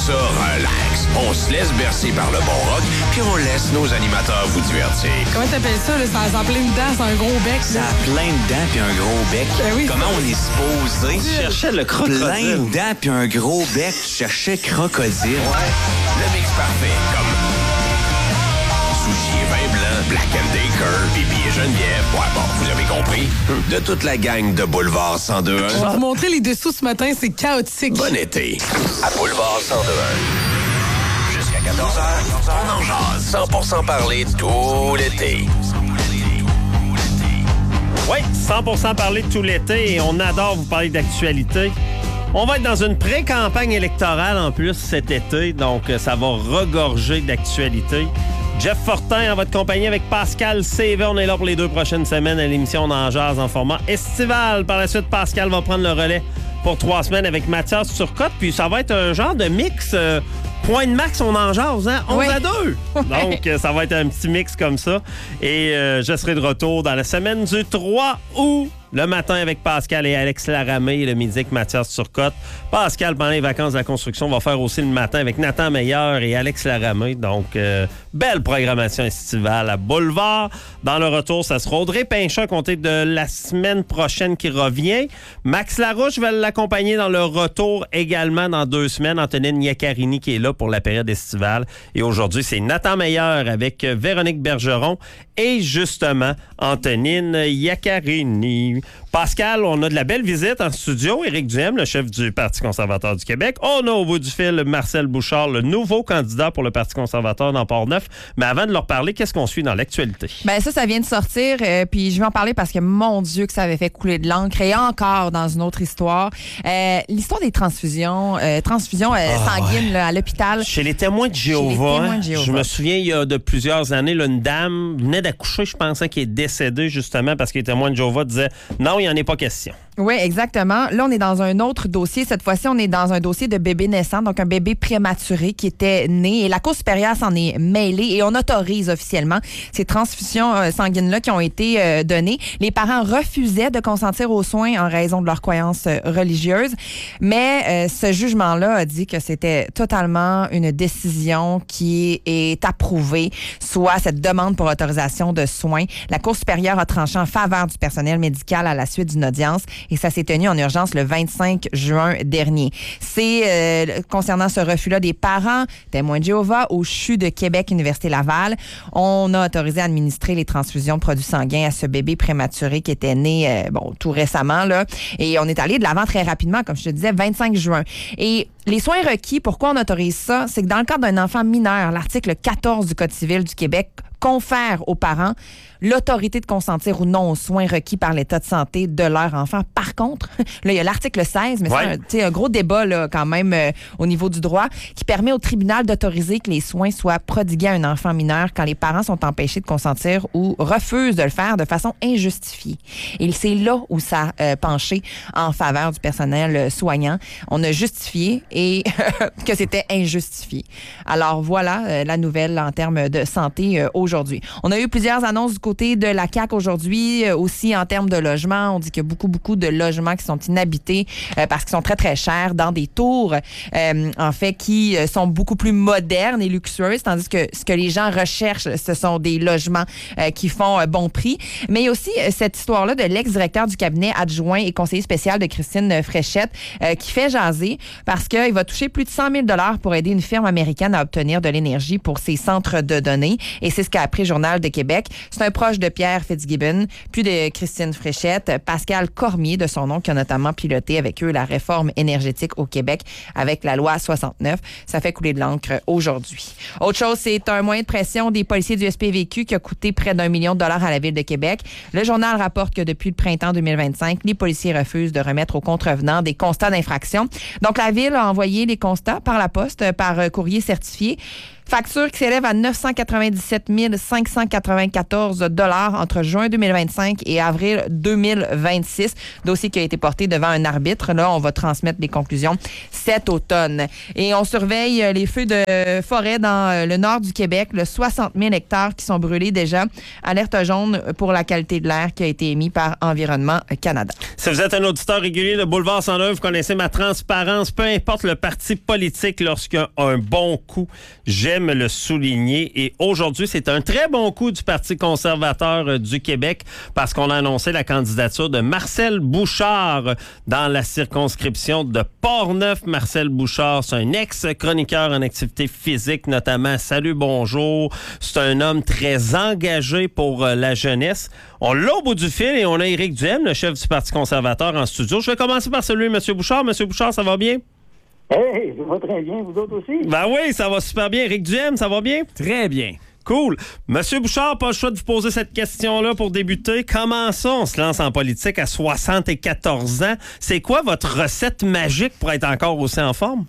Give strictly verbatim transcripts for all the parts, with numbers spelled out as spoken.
ça relax. On se laisse bercer par le bon rock, puis on laisse nos animateurs vous divertir. Comment t'appelles ça, là? Ça a plein de dents, c'est un gros bec. Ça a plein de dents puis un gros bec. Ben oui, Comment on est supposé? Je cherchais le crocodile. Plein de dents puis un gros bec. Je cherchais crocodile. Ouais, le mix parfait, comme Sushi et vin blanc, Black and Decker, Pipi et Geneviève. Ouais, bon, vous avez compris. De toute la gang de Boulevard cent deux On va vous montrer les dessous ce matin, c'est chaotique. Bon été à Boulevard cent deux Jusqu'à quatorze heures, on en jase. cent pour cent parler tout l'été. Oui, cent pour cent parler tout l'été et on adore vous parler d'actualité. On va être dans une pré-campagne électorale en plus cet été, donc ça va regorger d'actualité. Jeff Fortin en votre compagnie avec Pascal C V. On est là pour les deux prochaines semaines à l'émission On en jase en format estival. Par la suite, Pascal va prendre le relais pour trois semaines avec Mathias Turcotte. Puis ça va être un genre de mix... Euh, point de max, on en jase, hein? onze à deux. Donc, euh, ça va être un petit mix comme ça. Et euh, je serai de retour dans la semaine du trois août. Le matin avec Pascal et Alex Laramé et le midi avec Mathias Turcotte. Pascal, pendant les vacances de la construction, va faire aussi le matin avec Nathan Meilleur et Alex Laramé. Donc, euh, belle programmation estivale à Boulevard. Dans le retour, ça sera Audrey Pinchat, compté de la semaine prochaine qui revient. Max Larouche va l'accompagner dans le retour également dans deux semaines. Antonine Iaccarini qui est là pour la période estivale. Et aujourd'hui, c'est Nathan Meilleur avec Véronique Bergeron et justement Antonine Iaccarini. Pascal, on a de la belle visite en studio. Éric Duhem, le chef du Parti conservateur du Québec. On a au bout du fil Marcel Bouchard, le nouveau candidat pour le Parti conservateur dans Port-Neuf. Mais avant de leur parler, qu'est-ce qu'on suit dans l'actualité? Ben ça, ça vient de sortir. Euh, puis je vais en parler parce que, mon Dieu, que ça avait fait couler de l'encre. Et encore dans une autre histoire. Euh, l'histoire des transfusions. Euh, transfusions euh, oh, sanguines ouais. là, à l'hôpital. Chez les témoins de Jéhovah. Chez les témoins de Jéhovah. Je me souviens, il y a de plusieurs années, là, une dame venait d'accoucher, je pense, hein, qui est décédée justement parce que les témoins de Jéhovah disaient non, il n'y en est pas question. Oui, exactement. Là, on est dans un autre dossier. Cette fois-ci, on est dans un dossier de bébé naissant, donc un bébé prématuré qui était né. Et la Cour supérieure s'en est mêlée et on autorise officiellement ces transfusions euh, sanguines-là qui ont été euh, données. Les parents refusaient de consentir aux soins en raison de leurs croyances euh, religieuses. Mais euh, ce jugement-là a dit que c'était totalement une décision qui est approuvée, soit cette demande pour autorisation de soins. La Cour supérieure a tranché en faveur du personnel médical à la suite d'une audience et ça s'est tenu en urgence le vingt-cinq juin dernier. C'est euh, concernant ce refus-là des parents, témoins de Jéhovah, au C H U de Québec, Université Laval. On a autorisé à administrer les transfusions de produits sanguins à ce bébé prématuré qui était né euh, bon tout récemment là. Et on est allé de l'avant très rapidement, comme je te disais, vingt-cinq juin. Et les soins requis, pourquoi on autorise ça? C'est que dans le cadre d'un enfant mineur, l'article quatorze du Code civil du Québec confère aux parents l'autorité de consentir ou non aux soins requis par l'état de santé de leur enfant. Par contre, là, il y a l'article seize, mais ouais. c'est un, un gros débat là, quand même euh, au niveau du droit, qui permet au tribunal d'autoriser que les soins soient prodigués à un enfant mineur quand les parents sont empêchés de consentir ou refusent de le faire de façon injustifiée. Et c'est là où ça a euh, penché en faveur du personnel soignant. On a justifié et que c'était injustifié. Alors voilà euh, la nouvelle en termes de santé euh, aujourd'hui. On a eu plusieurs annonces du côté de la C A Q aujourd'hui, euh, aussi en termes de logement. On dit qu'il y a beaucoup, beaucoup de logements qui sont inhabités euh, parce qu'ils sont très, très chers dans des tours, euh, en fait, qui euh, sont beaucoup plus modernes et luxueuses, tandis que ce que les gens recherchent, ce sont des logements euh, qui font euh, bon prix. Mais il y a aussi euh, cette histoire-là de l'ex-directeur du cabinet adjoint et conseiller spécial de Christine Fréchette euh, qui fait jaser parce qu'il va toucher plus de cent mille dollars pour aider une firme américaine à obtenir de l'énergie pour ses centres de données. Et c'est ce qu'a appris le Journal de Québec. C'est un proche de Pierre Fitzgibbon, puis de Christine Fréchette, Pascal Cormier de son nom, qui a notamment piloté avec eux la réforme énergétique au Québec avec la loi soixante-neuf. Ça fait couler de l'encre aujourd'hui. Autre chose, c'est un moyen de pression des policiers du S P V Q qui a coûté près d'un million de dollars à la Ville de Québec. Le journal rapporte que depuis le printemps deux mille vingt-cinq, les policiers refusent de remettre aux contrevenants des constats d'infraction. Donc, la Ville a envoyé les constats par la poste, par courrier certifié. Facture qui s'élève à neuf cent quatre-vingt-dix-sept mille cinq cent quatre-vingt-quatorze dollars entre juin deux mille vingt-cinq et avril deux mille vingt-six. Dossier qui a été porté devant un arbitre. Là, on va transmettre les conclusions cet automne. Et on surveille les feux de forêt dans le nord du Québec, le soixante mille hectares qui sont brûlés déjà. Alerte jaune pour la qualité de l'air qui a été émis par Environnement Canada. Si vous êtes un auditeur régulier de Boulevard cent neuf, vous connaissez ma transparence. Peu importe le parti politique, lorsqu'il y a un bon coup, j'aime le souligner. Et aujourd'hui, c'est un très bon coup du Parti conservateur du Québec parce qu'on a annoncé la candidature de Marcel Bouchard dans la circonscription de Portneuf. Marcel Bouchard, c'est un ex-chroniqueur en activité physique, notamment Salut, bonjour. C'est un homme très engagé pour la jeunesse. On l'a au bout du fil et on a Éric Duhem, le chef du Parti conservateur, en studio. Je vais commencer par saluer M. Bouchard. M. Bouchard, ça va bien? Hey, ça va très bien, vous autres aussi? Ben oui, ça va super bien. Éric Duhem, ça va bien? Très bien. Cool. Monsieur Bouchard, pas le choix de vous poser cette question-là pour débuter. Comment ça, on se lance en politique à soixante-quatorze ans? C'est quoi votre recette magique pour être encore aussi en forme?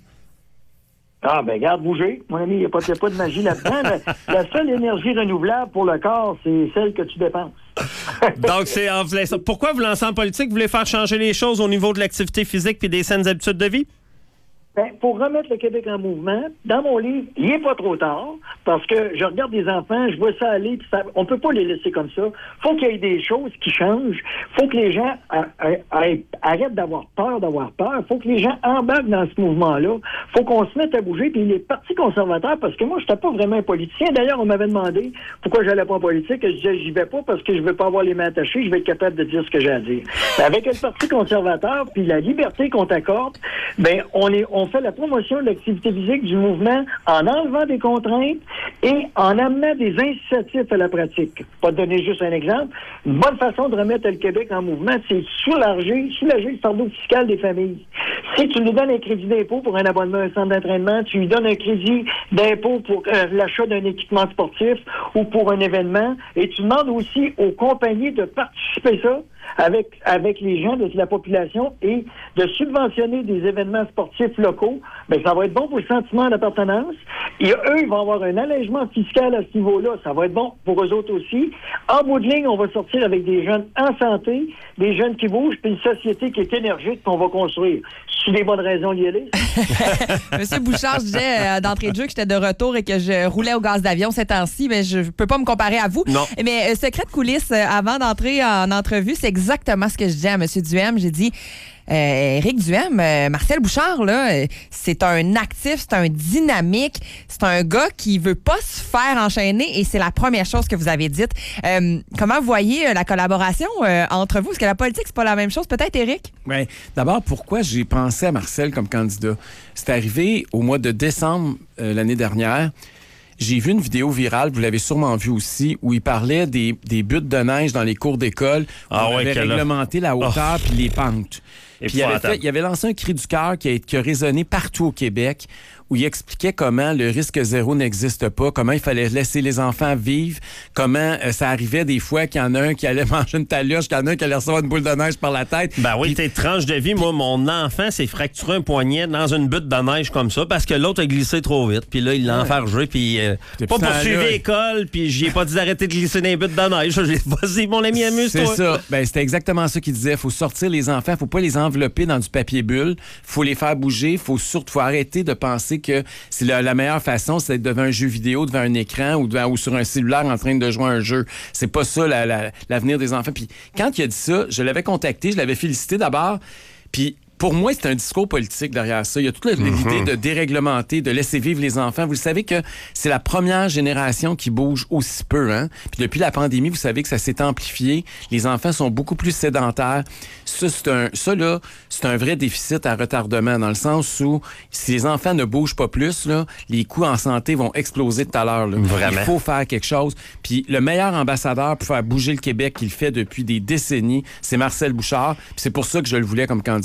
Ah, ben, garde, bouger. Mon ami, il n'y a pas, y a pas de magie là-dedans. la, la seule énergie renouvelable pour le corps, c'est celle que tu dépenses. Donc, c'est en vous pourquoi vous lancez en politique? Vous voulez faire changer les choses au niveau de l'activité physique puis des saines habitudes de vie? Ben, pour remettre le Québec en mouvement, dans mon livre, il n'est pas trop tard, parce que je regarde des enfants, je vois ça aller, puis ça, on peut pas les laisser comme ça. Faut qu'il y ait des choses qui changent. Faut que les gens a, a, a, arrêtent d'avoir peur d'avoir peur. Faut que les gens embarquent dans ce mouvement-là. Faut qu'on se mette à bouger. Puis les partis conservateurs, parce que moi, je n'étais pas vraiment un politicien. D'ailleurs, on m'avait demandé pourquoi j'allais pas en politique. Je disais, j'y vais pas parce que je veux pas avoir les mains attachées. Je vais être capable de dire ce que j'ai à dire. Mais avec le Parti conservateur, puis la liberté qu'on t'accorde, ben, on est, on fait la promotion de l'activité physique du mouvement en enlevant des contraintes et en amenant des incitatifs à la pratique. Pas donner juste un exemple. Une bonne façon de remettre le Québec en mouvement, c'est soulager, soulager le fardeau fiscal des familles. Si tu lui donnes un crédit d'impôt pour un abonnement à un centre d'entraînement, tu lui donnes un crédit d'impôt pour euh, l'achat d'un équipement sportif ou pour un événement, et tu demandes aussi aux compagnies de participer ça avec avec les gens de la population et de subventionner des événements sportifs locaux, bien, ça va être bon pour le sentiment d'appartenance. Et eux, ils vont avoir un allègement fiscal à ce niveau-là. Ça va être bon pour eux autres aussi. En bout de ligne, on va sortir avec des jeunes en santé, des jeunes qui bougent, puis une société qui est énergique qu'on va construire. C'est des bonnes raisons d'y aller. Monsieur Bouchard, je disais euh, d'entrée de jeu que j'étais de retour et que je roulais au gaz d'avion ces temps-ci, mais je peux pas me comparer à vous. Non. Mais euh, secret de coulisses, euh, avant d'entrer en entrevue, c'est exactement ce que je disais à M. Duhem. J'ai dit, euh, Éric Duhem, euh, Marcel Bouchard, là, euh, c'est un actif, c'est un dynamique, c'est un gars qui veut pas se faire enchaîner et c'est la première chose que vous avez dite. Euh, comment vous voyez euh, la collaboration euh, entre vous? Est-ce que la politique, c'est pas la même chose? Peut-être, Éric? Oui. D'abord, pourquoi j'ai pensé à Marcel comme candidat? C'est arrivé au mois de décembre euh, l'année dernière. J'ai vu une vidéo virale, vous l'avez sûrement vue aussi, où il parlait des, des buttes de neige dans les cours d'école. Ah on ouais, avait quelle... réglementé la hauteur oh. puis les pentes. Puis il avait, fait, il avait lancé un cri du cœur qui a, qui a résonné partout au Québec, où il expliquait comment le risque zéro n'existe pas, comment il fallait laisser les enfants vivre, comment euh, ça arrivait des fois qu'il y en a un qui allait manger une taluche, qu'il y en a un qui allait recevoir une boule de neige par la tête. Ben oui, Puis... t'es tranche de vie. Moi, mon enfant s'est fracturé un poignet dans une butte de neige comme ça parce que l'autre a glissé trop vite. Puis là, il l'a enfargé, puis euh, pas poursuivi l'école, puis j'y ai pas dit d'arrêter de glisser dans les buttes de neige. J'ai dit, vas-y, mon ami, amuse-toi. C'est ça. Ben, c'était exactement ça qu'il disait. Faut sortir les enfants, faut pas les envelopper dans du papier bulle, faut les faire bouger, faut surtout faut arrêter de penser que c'est le la meilleure façon, c'est d'être devant un jeu vidéo, devant un écran ou, devant, ou sur un cellulaire en train de jouer à un jeu. C'est pas ça la, la, l'avenir des enfants. Puis quand il a dit ça, je l'avais contacté, je l'avais félicité d'abord. Puis pour moi, c'est un discours politique derrière ça. Il y a toute l'idée mm-hmm. de déréglementer, de laisser vivre les enfants. Vous le savez que c'est la première génération qui bouge aussi peu. Hein? Puis depuis la pandémie, vous savez que ça s'est amplifié. Les enfants sont beaucoup plus sédentaires. Ça, c'est un, ça là, c'est un vrai déficit à retardement dans le sens où si les enfants ne bougent pas plus, là, les coûts en santé vont exploser tout à l'heure. Là. Vraiment. Il faut faire quelque chose. Puis le meilleur ambassadeur pour faire bouger le Québec qu'il fait depuis des décennies, c'est Marcel Bouchard. Puis c'est pour ça que je le voulais comme candidat. Est-ce que tu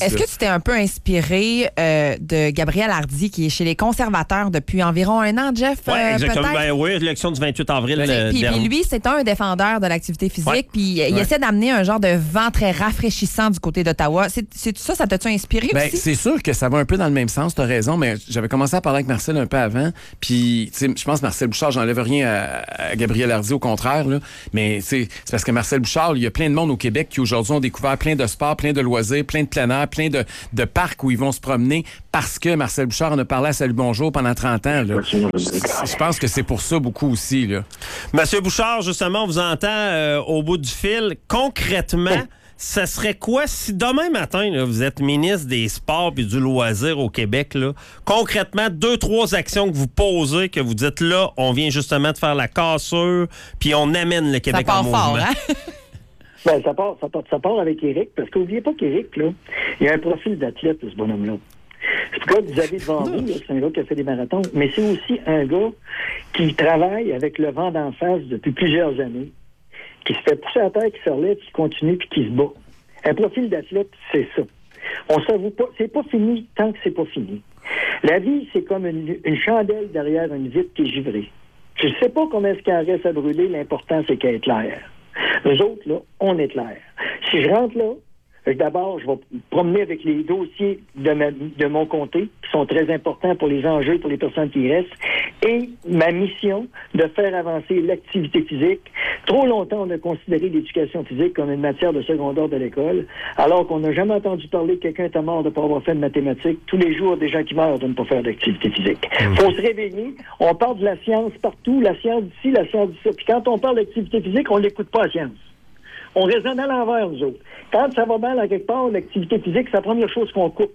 c'était un peu inspiré euh, de Gabriel Hardy, qui est chez les conservateurs depuis environ un an, Jeff. Oui, euh, exactement. peut-être. Ben oui, l'élection du vingt-huit avril. Puis, euh, puis dernier. lui, c'est un défendeur de l'activité physique, Ouais. puis il Ouais. essaie d'amener un genre de vent très rafraîchissant du côté d'Ottawa. C'est, c'est ça, ça t'a-tu inspiré Ben, aussi? c'est sûr que ça va un peu dans le même sens, tu as raison, mais j'avais commencé à parler avec Marcel un peu avant, puis tu sais, je pense que Marcel Bouchard, j'enlève rien à, à Gabriel Hardy, au contraire, là, mais c'est parce que Marcel Bouchard, il y a plein de monde au Québec qui aujourd'hui ont découvert plein de sports, plein de loisirs, plein de plein air, plein de, de parcs où ils vont se promener parce que Marcel Bouchard en a parlé à Salut Bonjour pendant trente ans. Là. Je pense que c'est pour ça beaucoup aussi. Là. Monsieur Bouchard, justement, on vous entend euh, au bout du fil. Concrètement, ça serait quoi si demain matin, là, vous êtes ministre des Sports et du loisir au Québec, là, concrètement, deux, trois actions que vous posez, que vous dites là, on vient justement de faire la cassure, puis on amène le Québec Ça part en mouvement. fort, hein? Ben, ça part, ça part, ça part avec Éric, parce qu'oubliez pas qu'Éric, là, il a un profil d'athlète, ce bonhomme-là. C'est le gars que vous avez devant vous, là, c'est un gars qui a fait des marathons, mais c'est aussi un gars qui travaille avec le vent d'en face depuis plusieurs années, qui se fait pousser à terre, qui se relève, qui continue, puis qui se bat. Un profil d'athlète, c'est ça. On s'avoue pas, c'est pas fini tant que c'est pas fini. La vie, c'est comme une, une chandelle derrière une vitre qui est givrée. Je sais pas combien est-ce qu'elle reste à brûler, l'important, c'est qu'elle éclaire. Nous autres, là, on éclaire. Si je rentre là, d'abord, je vais me promener avec les dossiers de, ma, de mon comté, qui sont très importants pour les enjeux, pour les personnes qui y restent, et ma mission de faire avancer l'activité physique. Trop longtemps, on a considéré l'éducation physique comme une matière de secondaire de l'école, alors qu'on n'a jamais entendu parler que quelqu'un est mort de ne pas avoir fait de mathématiques. Tous les jours, des gens qui meurent de ne pas faire d'activité physique. Il faut se réveiller. On parle de la science partout, la science d'ici, la science d'ici. Puis quand on parle d'activité physique, on n'écoute pas la science. On raisonne à l'envers, nous autres. Quand ça va mal à quelque part, l'activité physique, c'est la première chose qu'on coupe.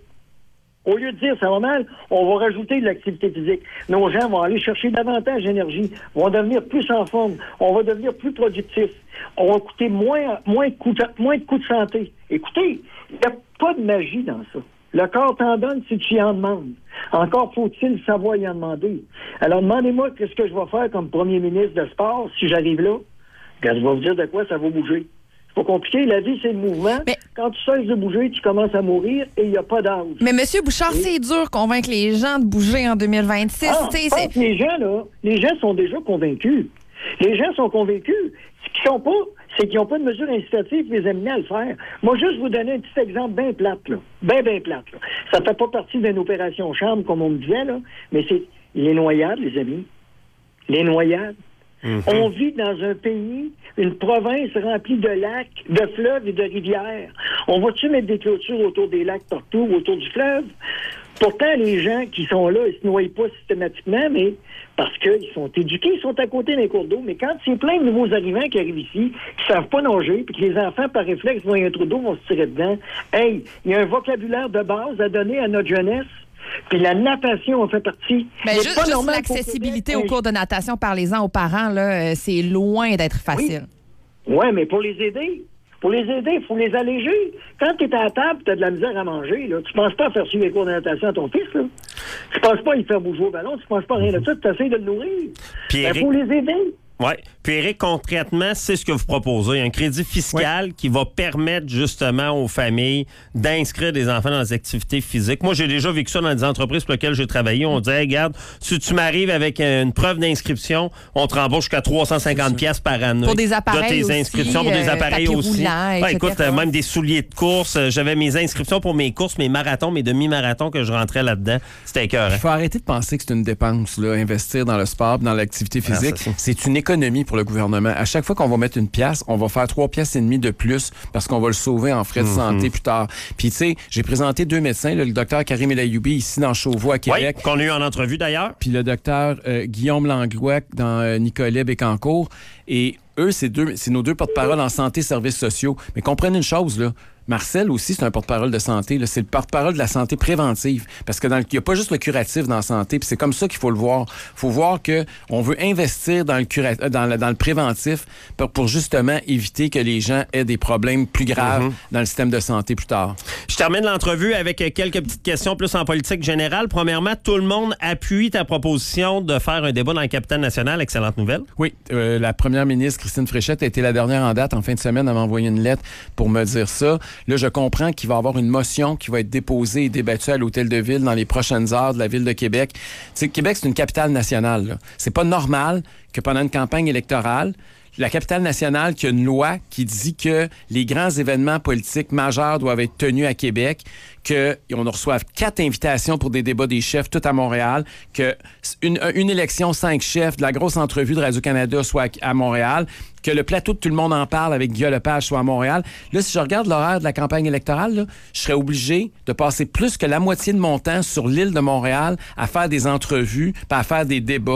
Au lieu de dire ça va mal, on va rajouter de l'activité physique. Nos gens vont aller chercher davantage d'énergie, vont devenir plus en forme, on va devenir plus productif, on va coûter moins, moins, de coûts, moins de coûts de santé. Écoutez, il n'y a pas de magie dans ça. Le corps t'en donne si tu y en demandes. Encore faut-il savoir y en demander. Alors, demandez-moi qu'est-ce que je vais faire comme premier ministre de sport si j'arrive là. Regarde, je vais vous dire de quoi ça va bouger. C'est pas compliqué. La vie, c'est le mouvement. Mais quand tu cesses de bouger, tu commences à mourir et il n'y a pas d'âge. Mais M. Bouchard, et... c'est dur de convaincre les gens de bouger en deux mille vingt-six. Ah, c'est... Les gens, là, les gens sont déjà convaincus. Les gens sont convaincus. Ce qu'ils sont pas, c'est qu'ils n'ont pas de mesures incitatives qui les amener à le faire. Moi, juste vous donner un petit exemple bien plate, là. Bien, bien plate, là. Ça fait pas partie d'une opération chambre, comme on me disait, là, mais c'est les noyades, les amis. Les noyades. Mm-hmm. On vit dans un pays, une province remplie de lacs, de fleuves et de rivières. On va-tu mettre des clôtures autour des lacs partout, autour du fleuve? Pourtant, les gens qui sont là, ils se noient pas systématiquement, mais parce qu'ils sont éduqués, ils sont à côté d'un cours d'eau. Mais quand c'est plein de nouveaux arrivants qui arrivent ici, qui savent pas nager, puis que les enfants, par réflexe, voient un trou d'eau, vont se tirer dedans, hey, il y a un vocabulaire de base à donner à notre jeunesse. Puis la natation en fait partie. Mais juste, juste l'accessibilité aux cours de natation, parlez-en aux parents, là, c'est loin d'être facile. Oui, ouais, mais pour les aider, pour les aider, il faut les alléger. Quand tu es à la table, tu as de la misère à manger, là, tu penses pas à faire suivre les cours de natation à ton fils, là. Tu penses pas à y faire bouger au ballon, tu penses pas à rien de ça, tu essaies de le nourrir. Il ben, faut les aider. Oui. Puis, Éric, concrètement, c'est ce que vous proposez. Un crédit fiscal ouais. qui va permettre justement aux familles d'inscrire des enfants dans les activités physiques. Moi, j'ai déjà vécu ça dans des entreprises pour lesquelles j'ai travaillé. On disait, hey, regarde, si tu m'arrives avec une preuve d'inscription, on te rembourse jusqu'à trois cent cinquante dollars par année. Pour des appareils tes inscriptions, aussi, pour des appareils euh, aussi. Roulant, ouais, écoute, euh, même des souliers de course. J'avais mes inscriptions pour mes courses, mes marathons, mes demi-marathons que je rentrais là-dedans. C'était écœurant. Il faut arrêter de penser que c'est une dépense, là, investir dans le sport, dans l'activité physique. Ah, c'est, c'est une économie pour le gouvernement. À chaque fois qu'on va mettre une pièce, on va faire trois pièces et demie de plus parce qu'on va le sauver en frais de santé mm-hmm. plus tard. Puis tu sais, j'ai présenté deux médecins, là, le docteur Karim El Ayoubi ici dans Chauveau à Québec. Oui, qu'on a eu en entrevue d'ailleurs. Puis le docteur euh, Guillaume Langlois dans euh, Nicolet Bécancour. Et eux, c'est, deux, c'est nos deux porte-parole en santé et services sociaux. Mais comprenez une chose, là. Marcel aussi, c'est un porte-parole de santé. Là. C'est le porte-parole de la santé préventive. Parce que dans le, il n'y a pas juste le curatif dans la santé. Puis c'est comme ça qu'il faut le voir. Il faut voir qu'on veut investir dans le, cura, dans le, dans le préventif pour, pour justement éviter que les gens aient des problèmes plus graves mm-hmm. dans le système de santé plus tard. Je termine l'entrevue avec quelques petites questions plus en politique générale. Premièrement, tout le monde appuie ta proposition de faire un débat dans le Capitaine national. Excellente nouvelle. Oui. Euh, la première ministre, Christine Fréchette, a été la dernière en date en fin de semaine à m'envoyer une lettre pour me dire ça. Là, je comprends qu'il va y avoir une motion qui va être déposée et débattue à l'Hôtel de Ville dans les prochaines heures de la Ville de Québec. Tu sais, Québec, c'est une capitale nationale, là. C'est pas normal que pendant une campagne électorale, la capitale nationale qui a une loi qui dit que les grands événements politiques majeurs doivent être tenus à Québec, qu'on reçoit quatre invitations pour des débats des chefs, tout à Montréal, que une, une élection, cinq chefs, de la grosse entrevue de Radio-Canada soit à Montréal, que le plateau de Tout le monde en parle avec Guillaume Lepage soit à Montréal. Là, si je regarde l'horaire de la campagne électorale, là, je serais obligé de passer plus que la moitié de mon temps sur l'île de Montréal à faire des entrevues, puis à faire des débats.